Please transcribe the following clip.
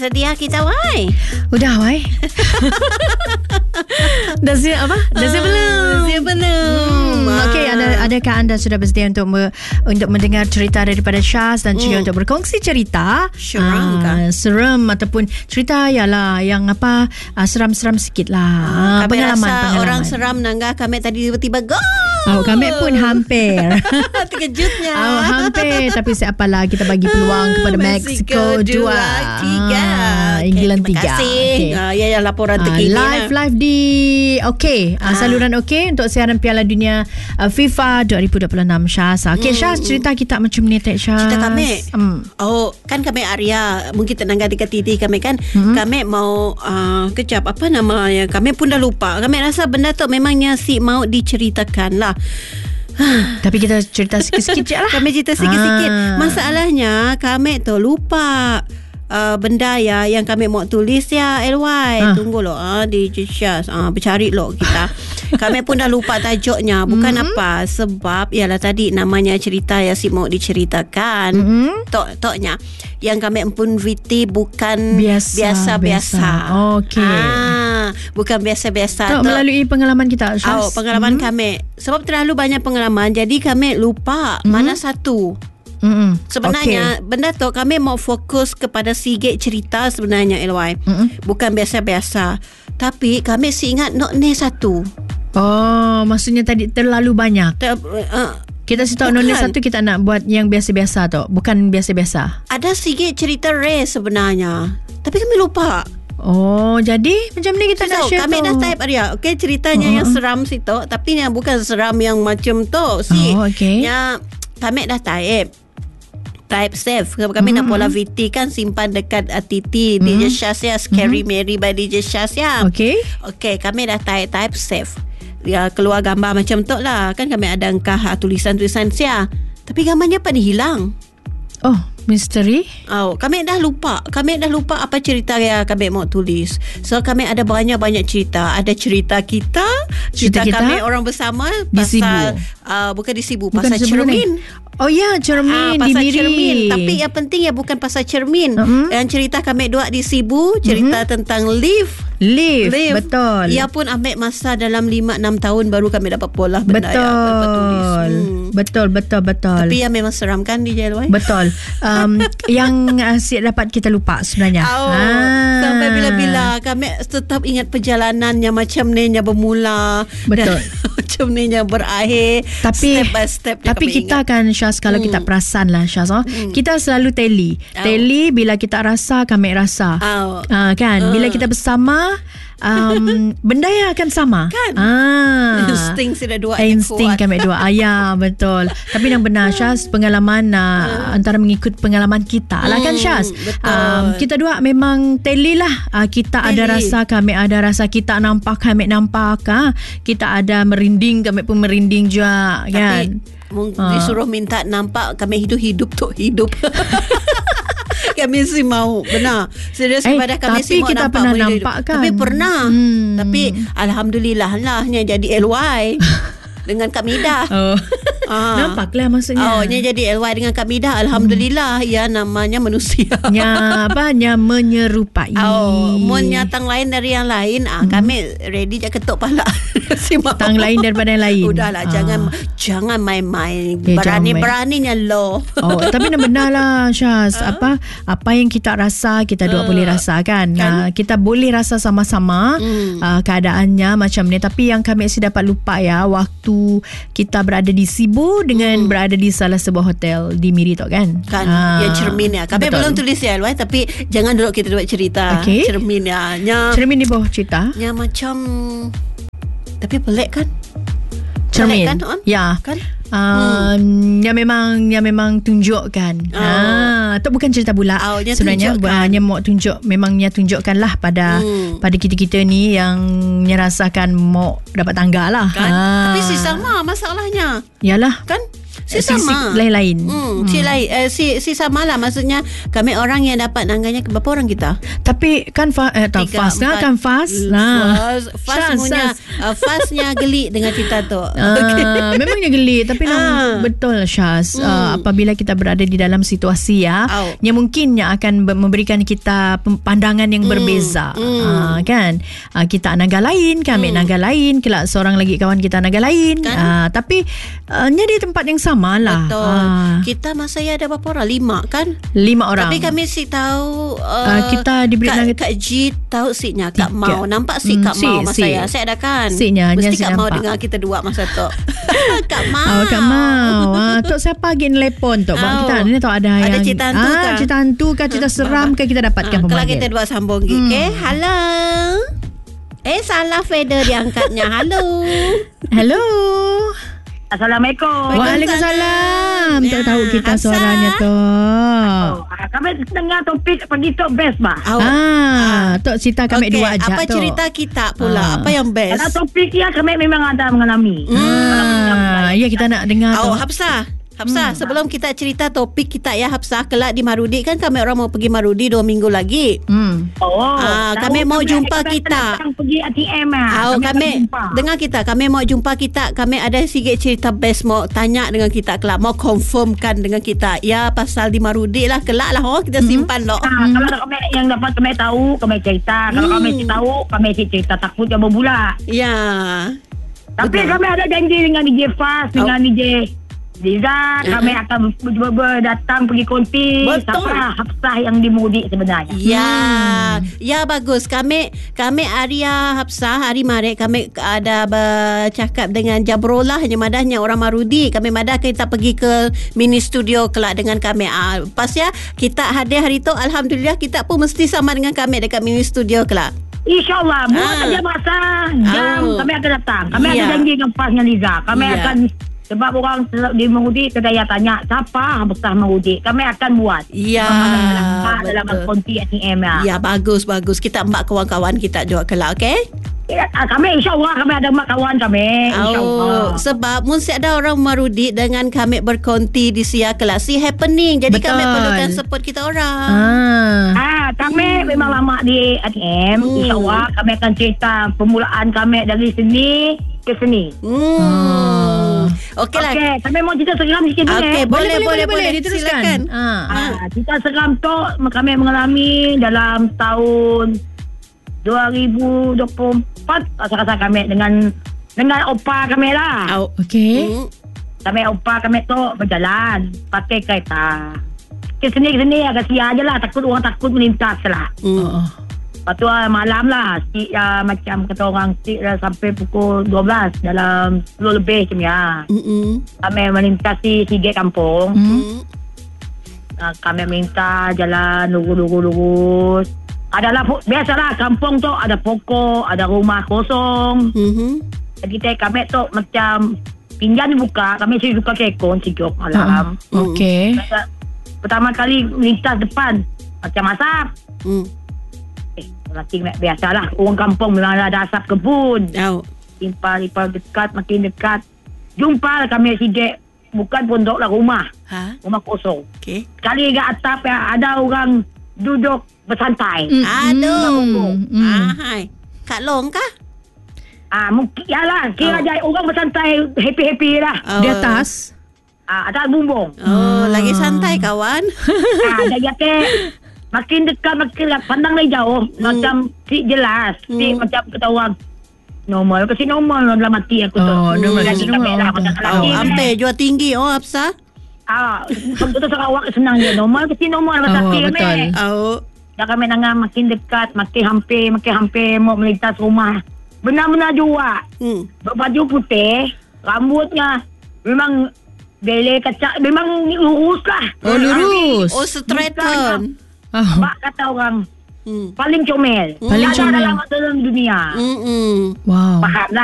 sedia kita, Wai? Udah, Wai. Dah siap apa? Dah siap belum? Siap belum? Okey, adakah anda sudah bersedia untuk mendengar cerita daripada Syaz dan juga untuk berkongsi cerita seram ataupun cerita yang seram-seram sikit lah. Kami Pengalaman. Orang seram nangga kami tadi tiba-tiba kami pun hampir. Terkejutnya. Hampir. Tapi siapalah, kita bagi peluang kepada Mexico 2-3. England 3. Terima kasih. Ya, laporan terkini. Live di saluran untuk siaran Piala Dunia FIFA 2026, Syaz. Syaz, cerita kita macam ni, Syaz. Cerita kami. Kan kami Arya, mungkin tenangga dekat titi kami kan. Kami mau kejap apa namanya? Kami pun dah lupa. Kami rasa benda tu memangnya mau diceritakan lah. Tapi kita cerita sikit-sikit je lah. Kami cerita sikit-sikit. Masalahnya kami tu lupa benda yang kami mau tulis LY. Tunggu loh di Syaz. Bercari loh kita. Kami pun dah lupa tajuknya. Bukan apa, sebab ialah tadi namanya cerita yang mau diceritakan. Toknya yang kami pun viti bukan biasa-biasa. Okey. Bukan biasa-biasa. Melalui pengalaman kita, Syaz. Pengalaman kami. Sebab terlalu banyak pengalaman, jadi kami lupa mana satu. Sebenarnya benda tu kami mau fokus kepada sikit cerita sebenarnya, LY. Bukan biasa-biasa. Tapi kami ingat ni satu. Maksudnya tadi terlalu banyak. Kita tahu nona satu, kita nak buat yang biasa-biasa tu. Bukan biasa-biasa. Ada sikit cerita rare sebenarnya, tapi kami lupa. Jadi macam ni kita nak share. Kami dah type Arya. Okey, ceritanya yang seram situ, tapi yang bukan seram yang macam tu. Yang kami dah type save. Kami nak pola VT kan, simpan dekat TT DJ Syaz ya, Scary Mary by DJ Syaz ya. Okey, kami dah type save. Ya, keluar gambar macam tu lah. Kan kami ada angkah tulisan-tulisan sia. Tapi gambarnya apa hilang? Misteri. Kami dah lupa apa cerita yang kami mau tulis. So kami ada banyak cerita. Ada cerita kita kami orang bersama pasal bukan di Sibu, pasal cermin. Cermin di Miri. Cermin. Tapi yang penting bukan pasal cermin. Yang cerita kami dua di Sibu, cerita tentang lift. Betul. Ia pun ambil masa dalam 5-6 tahun baru kami dapat pola benda Betul. Tapi yang memang seram kan DJ LY? Betul. Yang dapat kita lupa sebenarnya. Sampai bila-bila kami tetap ingat perjalanannya macam ni nya bermula. Betul. Macam ni nya berakhir. Tapi step by step. Tapi kita ingat. Kan Syaz, kalau kita perasan lah Syaz, kita selalu teli bila kita rasa, kami rasa. Kan bila kita bersama, benda yang akan sama kan. Insting sudah dua. Insting kami dua. Ya, betul. Tapi yang benar Syaz, pengalaman antara mengikut pengalaman kita lah kan Syaz. Kita dua memang teli lah. Kita ada rasa, kami ada rasa. Kita nampak, kami nampak. Kita ada merinding, kami pun merinding juga. Kan. Disuruh minta nampak, kami hidup kami sih mau benar serius kepada kami sih mau kita nampak. Pernah nampak kan? Tapi pernah. Tapi alhamdulillah lah jadi LY dengan Kak Midah. Nampaklah maksudnya. Jadi LY dengan Kak Midah, alhamdulillah. Ya, namanya manusia. Nya menyerupai. Nyatang lain dari yang lain. Kami ready je ketuk pala. Tang lain daripada yang lain. Udahlah, jangan main-main. Berani-beraninya lo. Tapi benar lah Syaz. Apa yang kita rasa, kita dua boleh rasa kan. Kita boleh rasa sama-sama keadaannya macam ni. Tapi yang kami dapat lupa waktu kita berada di Sibu dengan berada di salah sebuah hotel di Miri tu kan. Yang cermin ya. Kami belum tulis LY, tapi jangan dulu kita buat cerita. Cermin ya. Cermin di bawah cerita. Macam, tapi pelik kan? Cermin kan? Ya kan? Yang memang tunjukkan. Itu bukan cerita pula. Sebenarnya hanya mau tunjukkan lah pada kita ni yang rasakan mau dapat tangga lah. Tapi sama masalahnya. Yalah. Kan? sisi lain-lain. Si sama lah. Maksudnya kami orang yang dapat nangganya berapa orang kita? Tapi kan fast Fastnya geli dengan kita tu. Memangnya geli. Tapi betul Syaz, apabila kita berada di dalam situasi yang mungkin yang akan memberikan kita pandangan yang berbeza, kan, kita naga lain, kami naga lain, kelak seorang lagi kawan kita naga lain, kan? Tapi di tempat yang sama lah. Betul. Kita masa ada berapa orang? 5 kan? 5 orang. Tapi kami si tahu kita diberi Kak G tahu siknya Kak Mau. Nampak Kak Mau masa saya ada kan? Siknya mesti Kak Mau nampak. dengar kita dua masa tu. Kak Mau. Kak Mau. Tok siapa lagi telepon tok? Kita ni tahu ada yang cerita hantu kan? Cerita hantu kan, cerita seram kan kita dapatkan pemanggil. Kalau kita dua sambung okay? Halo. Salah feather diangkatnya. Halo. Assalamualaikum. Waalaikumsalam. Tak tahu kita suaranya tu. Kami dengar topik pagi tu best bah. Tok cerita kami dua aja tu. Apa cerita kita pula? Apa yang best? Kalau topik ya kami memang ada mengalami. Ya kita nak dengar tu. Hafsah, sebelum kita cerita topik kita ya Hafsah, kelak di Marudi kan kami orang mau pergi Marudi 2 minggu lagi. Kami mau jumpa kita. Pergi ATM kami dengar kita, kami mau jumpa kita. Kami ada sikit cerita best mau tanya dengan kita kelak, mau confirmkan dengan kita. Ya pasal di Marudi lah kelak lah kita simpan loh. Kalau kami yang dapat kami tahu, kami cerita. Kalau kami tahu, kami cerita takut yang berbula. Ya. Tapi kami ada janji dengan DJ Fast, dengan DJ Liza, kami akan datang pergi konti. Betul. Siapa Hafsah yang dimudi sebenarnya. Ya bagus. Kami Arya Hafsah, Hari Marek, kami ada bercakap dengan Jabrullah yang madahnya orang Marudi. Kami madah kita pergi ke mini studio kelak dengan kami. Pas ya kita hadir hari tu, alhamdulillah kita pun mesti sama dengan kami dekat mini studio kelak. InsyaAllah buat saja masa jam kami akan datang. Kami ada janji dengan Fas dengan Liza. Kami akan, sebab orang di Mengudi kedaya tanya siapa Hafsah Mengudi, kami akan buat dalam konti ATM ya. Bagus kita mbak kawan-kawan kita juga kelak. Okay, kami insyaAllah kami ada mak kawan kami insyaAllah. Sebab mesti ada orang Marudi dengan kami berkonti di sia kelak si happening. Jadi kami perlukan support kita orang. Kami memang lama di ATM. InsyaAllah kami akan cerita permulaan kami dari sini ke sini. Okey, kami mau cerita seram sikit dulu. Okey, boleh diteruskan. Cerita seram tu kami mengalami dalam tahun 2024. Rasa-rasa kami dengan opa kami lah. Okey. Kami opa kami tu berjalan pakai kereta. Ke sini agak sia je lah. Orang takut melintas lah. Lepas tu malam lah macam kata orang sampai pukul 12 dalam 10 lebih macam ya. Kami melintasi 3 kampung. Kami minta jalan lurus. Adalah biasalah kampung tu ada pokok, ada rumah kosong. Jadi kami tu macam pinjan buka, kami suka kekon sikit malam. Okey. Pertama kali melintas depan macam asap. Biasalah orang kampung memang ada asap kebun. Limpah dekat, makin dekat. Jumpa kami sidik, bukan pondok lah rumah. Rumah kosong. Sekali kat atap ada orang duduk bersantai. Aduh. Kak Long kah? Mungkin yalah, kira aja orang bersantai happy-happy lah. Di atas? Ada bumbung. Lagi santai kawan. Ada makin dekat pandang lagi jauh macam jelas macam kata orang normal dalam mati aku tu. Normal lagi kamera ampe jual tinggi Hafsah. Betul sangat awak senang dia normal mati kami. Dah kami nangan makin dekat, makin hampir mau melintas rumah. Benar-benar jua. Berbaju putih, rambutnya memang belai kacak, memang lurus lah. Lurus. Straighten. Mak kata orang paling comel dalam dunia. Wow. Faham lah.